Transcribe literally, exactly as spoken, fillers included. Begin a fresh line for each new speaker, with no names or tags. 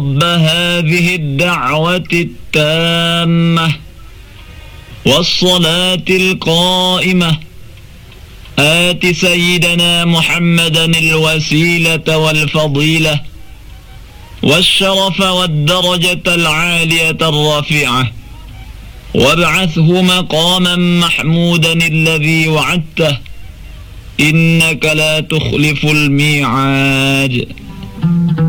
رب هذه الدعوة التامة والصلاة القائمة آت سيدنا محمدا الوسيلة والفضيلة والشرف والدرجة العالية الرفيعة وابعثه مقاما محمودا الذي وعدته إنك لا تخلف الميعاد.